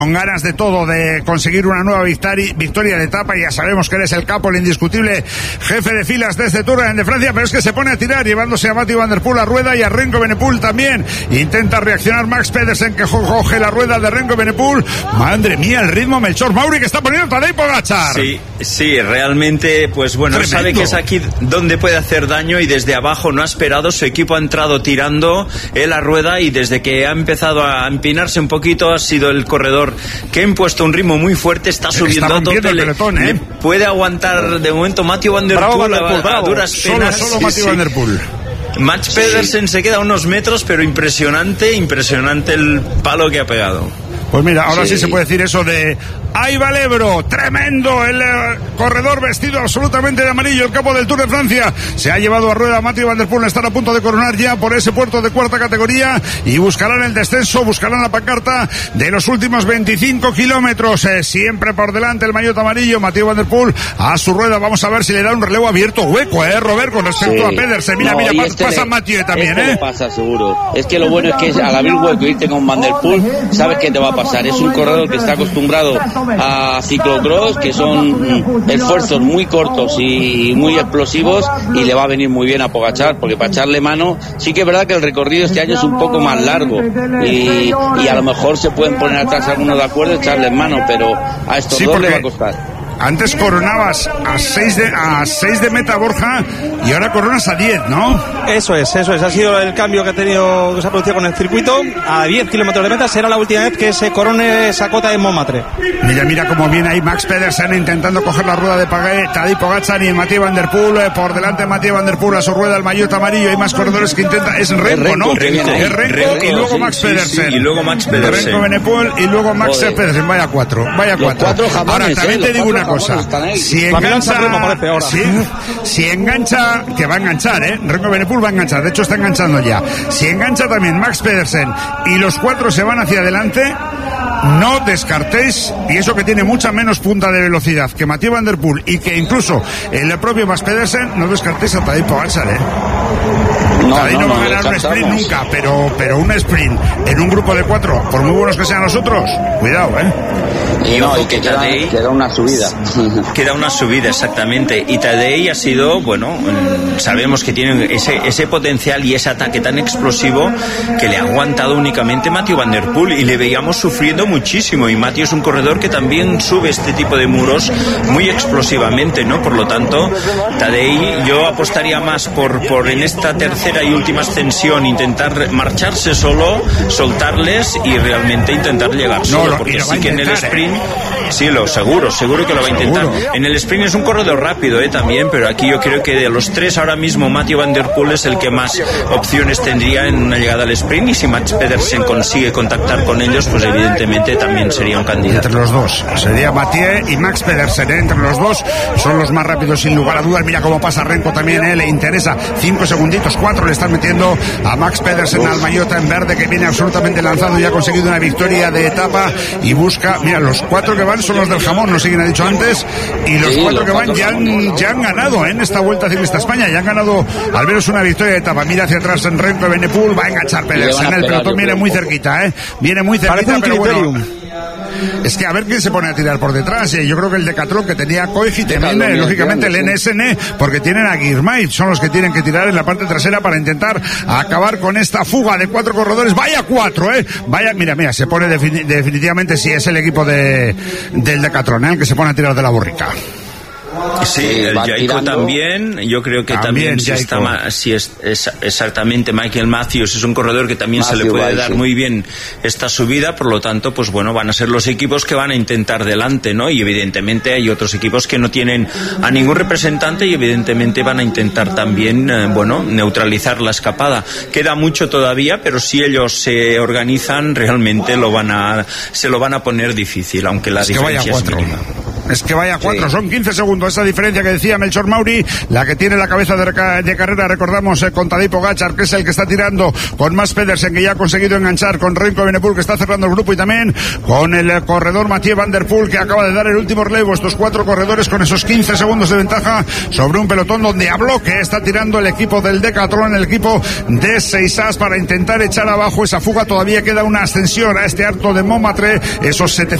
con ganas de todo, de conseguir una nueva victoria de etapa. Ya sabemos que eres el capo, el indiscutible jefe de filas de este Tour de Francia, pero es que se pone a tirar, llevándose a Mathieu van der Poel a rueda y a Remco Evenepoel también. Intenta reaccionar Max Pedersen, que coge la rueda de Remco Evenepoel. Madre mía, el ritmo, Melchor Mauri, que está poniendo Tadej Pogačar. Sí, realmente, pues bueno, tremendo. Sabe que es aquí donde puede hacer daño y desde abajo no ha esperado. Su equipo ha entrado tirando la rueda y desde que ha empezado a empinarse un poquito ha sido el corredor que ha impuesto un ritmo muy fuerte, está subiendo a tope, le puede aguantar de momento Mathieu van der Poel a duras penas. Solo Mathieu van der Poel. Max Pedersen se queda a unos metros, pero impresionante el palo que ha pegado. Pues mira, ahora sí se puede decir eso de ¡ay, va el Ebro! ¡Tremendo! El corredor vestido absolutamente de amarillo, el capo del Tour de Francia. Se ha llevado a rueda a Mathieu van der Poel. Están a punto de coronar ya por ese puerto de cuarta categoría y buscarán el descenso, buscarán la pancarta de los últimos 25 kilómetros. Siempre por delante el maillot amarillo, Mathieu van der Poel a su rueda. Vamos a ver si le da un relevo abierto hueco, Robert, con respecto a Pedersen. Mira, pasa Mathieu también, pasa seguro. Es que lo bueno es que al abrir hueco y irte con Van der Poel, sabes que te va a pasar. Es un corredor que está acostumbrado a ciclocross, que son esfuerzos muy cortos y muy explosivos, y le va a venir muy bien a Pogačar, porque para echarle mano, sí que es verdad que el recorrido este año es un poco más largo y a lo mejor se pueden poner atrás algunos de acuerdo, echarle mano, pero a estos dos le va a costar. Antes coronabas a 6 de meta, Borja, y ahora coronas a 10, ¿no? Eso es. Ha sido el cambio que se ha producido con el circuito. A 10 kilómetros de meta será la última vez que se corone esa cota de Montmartre. Mira cómo viene ahí Max Pedersen intentando coger la rueda de Tadej Pogačar y Mathieu van der Poel. Por delante Mathieu van der Poel a su rueda, el maillot amarillo. Hay más corredores que intentan. Es Remco, ¿no? Es Remco y luego Max Pedersen. Sí, y luego Max Pedersen. Remco Evenepoel y luego Max Pedersen. Vaya cuatro. Ahora también te digo una cosa. Si engancha, que va a enganchar, Remco Evenepoel va a enganchar, de hecho está enganchando ya. Si engancha también Max Pedersen y los cuatro se van hacia adelante, no descartéis, y eso que tiene mucha menos punta de velocidad que Mathieu van der Poel y que incluso el propio Max Pedersen, no descartéis a Tadej Pogačar, Tadej no va a ganar un sprint nunca, pero un sprint en un grupo de 4, por muy buenos que sean los otros, cuidado, Y que queda una subida. Queda una subida, exactamente. Y Tadej ha sido, sabemos que tiene ese potencial y ese ataque tan explosivo que le ha aguantado únicamente Mathieu van der Poel, y le veíamos sufriendo muchísimo. Y Mathieu es un corredor que también sube este tipo de muros muy explosivamente, ¿no? Por lo tanto, Tadej, yo apostaría más por en esta tercera y última ascensión intentar marcharse solo, soltarles y realmente intentar llegar solo, porque sí que en el sprint, sí, seguro que lo va a intentar. En el sprint es un corredor rápido, también, pero aquí yo creo que de los tres ahora mismo Mathieu van der Poel es el que más opciones tendría en una llegada al sprint, y si Max Pedersen consigue contactar con ellos, pues evidentemente también sería un candidato. Entre los dos, sería Mathieu y Max Pedersen, entre los dos son los más rápidos sin lugar a dudas. Mira cómo pasa Remco también, le interesa 5 segunditos, 4 le están metiendo a Max Pedersen al maillot en verde, que viene absolutamente lanzado y ha conseguido una victoria de etapa y busca, mira, los 4 que van son los del jamón, no sé quién ha dicho antes, y los 4 que van ya han ganado en esta Vuelta Ciclista España, ya han ganado al menos una victoria de etapa. Mira hacia atrás en Remco Evenepoel, va a enganchar Pedersen, el pelotón viene muy cerquita, viene muy cerquita, pero bueno, es que a ver quién se pone a tirar por detrás. Yo creo que el Decathlon, que tenía Koig, también lógicamente el NSN, porque tienen a Girmay, son los que tienen que tirar en la parte trasera para intentar acabar con esta fuga de 4 corredores. Vaya 4, vaya, mira, se pone definitivamente, si es el equipo del Decathlon, el que se pone a tirar de la borrica. Sí, el Jayco también, yo creo que también si es exactamente Michael Matthews es un corredor que también se le puede dar muy bien esta subida, por lo tanto, pues bueno, van a ser los equipos que van a intentar delante, ¿no? Y evidentemente hay otros equipos que no tienen a ningún representante y evidentemente van a intentar también, neutralizar la escapada. Queda mucho todavía, pero si ellos se organizan, realmente se lo van a poner difícil, aunque la diferencia es mínima. Es que vaya 4, son 15 segundos esa diferencia que decía Melchor Mauri, la que tiene la cabeza de carrera, recordamos, con Tadej Pogačar, que es el que está tirando, con Mads Pedersen, que ya ha conseguido enganchar, con Remco Evenepoel, que está cerrando el grupo, y también con el corredor Mathieu van der Poel, que acaba de dar el último relevo. Estos 4 corredores con esos 15 segundos de ventaja sobre un pelotón donde a bloque está tirando el equipo del Decathlon, el equipo de Seisas, para intentar echar abajo esa fuga. Todavía queda una ascensión a este Alto de Montmartre, esos 700